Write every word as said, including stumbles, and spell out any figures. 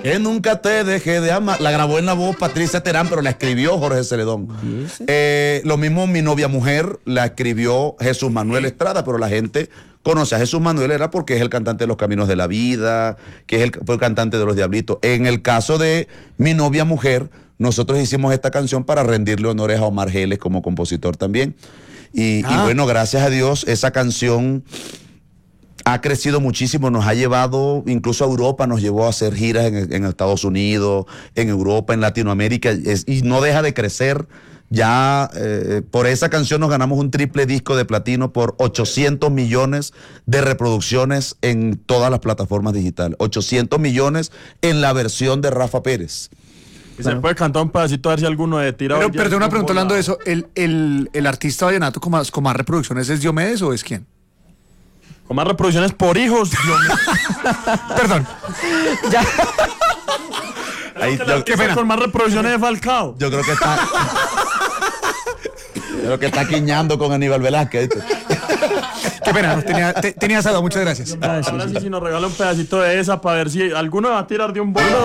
Que nunca te dejé de amar. La grabó en la voz Patricia Terán, pero la escribió Jorge Celedón. Eh, lo mismo Mi novia mujer la escribió Jesús Manuel Estrada, pero la gente conoce a Jesús Manuel era porque es el cantante de Los Caminos de la Vida, que es el, fue el cantante de Los Diablitos. En el caso de Mi novia mujer, nosotros hicimos esta canción para rendirle honores a Omar Geles como compositor también. Y, ah. y bueno, gracias a Dios, esa canción ha crecido muchísimo, nos ha llevado incluso a Europa, nos llevó a hacer giras en, en Estados Unidos, en Europa, en Latinoamérica, es, y no deja de crecer. Ya eh, por esa canción nos ganamos un triple disco de platino por ochocientos millones de reproducciones en todas las plataformas digitales. ochocientos millones en la versión de Rafa Pérez. Y se puede cantar un pedacito a ver si alguno de tira. Pero perdón, una pregunta hablando de eso. ¿El, el, el artista vallenato con más, con más reproducciones es Diomedes o es quién? Con más reproducciones por hijos. Perdón. Ya. Ahí, yo, ¿Qué pena? Con más reproducciones de Falcao. Yo creo que está. yo creo que está quiñando con Aníbal Velázquez. Qué pena, no, tenía, te, tenía asado, muchas gracias. Ahora sí, si nos regala un pedacito de esa para ver si alguno va a tirar de un bolo.